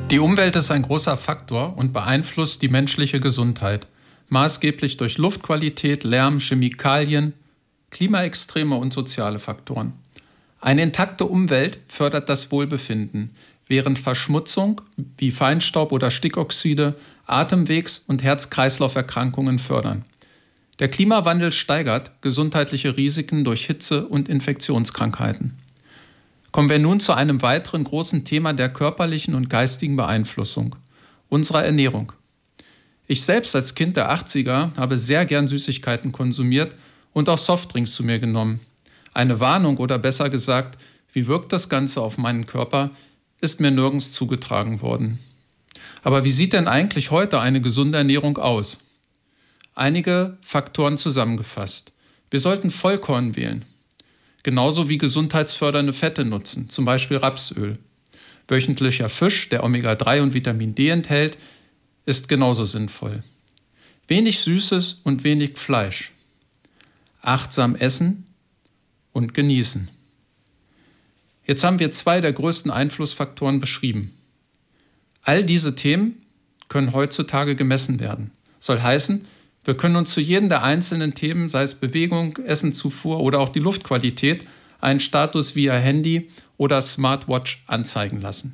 Die Umwelt ist ein großer Faktor und beeinflusst die menschliche Gesundheit, maßgeblich durch Luftqualität, Lärm, Chemikalien, Klimaextreme und soziale Faktoren. Eine intakte Umwelt fördert das Wohlbefinden, während Verschmutzung wie Feinstaub oder Stickoxide Atemwegs- und Herz-Kreislauf-Erkrankungen fördern. Der Klimawandel steigert gesundheitliche Risiken durch Hitze und Infektionskrankheiten. Kommen wir nun zu einem weiteren großen Thema der körperlichen und geistigen Beeinflussung, unserer Ernährung. Ich selbst als Kind der 80er habe sehr gern Süßigkeiten konsumiert und auch Softdrinks zu mir genommen. Eine Warnung oder besser gesagt, wie wirkt das Ganze auf meinen Körper, ist mir nirgends zugetragen worden. Aber wie sieht denn eigentlich heute eine gesunde Ernährung aus? Einige Faktoren zusammengefasst. Wir sollten Vollkorn wählen. Genauso wie gesundheitsfördernde Fette nutzen, zum Beispiel Rapsöl. Wöchentlicher Fisch, der Omega-3 und Vitamin D enthält, ist genauso sinnvoll. Wenig Süßes und wenig Fleisch. Achtsam essen und genießen. Jetzt haben wir 2 der größten Einflussfaktoren beschrieben. All diese Themen können heutzutage gemessen werden. Soll heißen, wir können uns zu jedem der einzelnen Themen, sei es Bewegung, Essenzufuhr oder auch die Luftqualität, einen Status via Handy oder Smartwatch anzeigen lassen.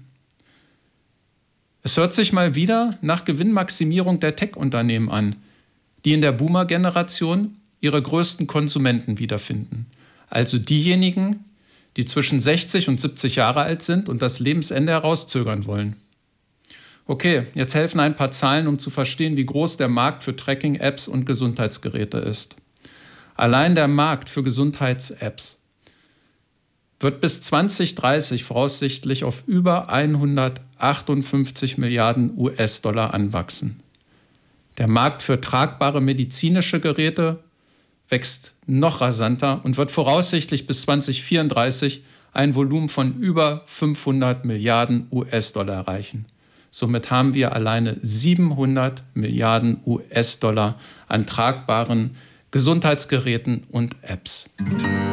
Es hört sich mal wieder nach Gewinnmaximierung der Tech-Unternehmen an, die in der Boomer-Generation ihre größten Konsumenten wiederfinden. Also diejenigen, die zwischen 60 und 70 Jahre alt sind und das Lebensende herauszögern wollen. Okay, jetzt helfen ein paar Zahlen, um zu verstehen, wie groß der Markt für Tracking-Apps und Gesundheitsgeräte ist. Allein der Markt für Gesundheits-Apps wird bis 2030 voraussichtlich auf über 158 Milliarden US-Dollar anwachsen. Der Markt für tragbare medizinische Geräte wächst noch rasanter und wird voraussichtlich bis 2034 ein Volumen von über 500 Milliarden US-Dollar erreichen. Somit haben wir alleine 700 Milliarden US-Dollar an tragbaren Gesundheitsgeräten und Apps.